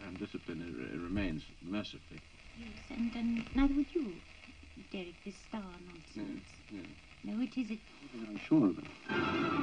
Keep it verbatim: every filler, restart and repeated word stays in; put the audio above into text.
Undisciplined it, it remains, mercifully. Yes, and, and neither would you, Derek, this star nonsense. Yes, yes. No, it isn't. I'm sure of it.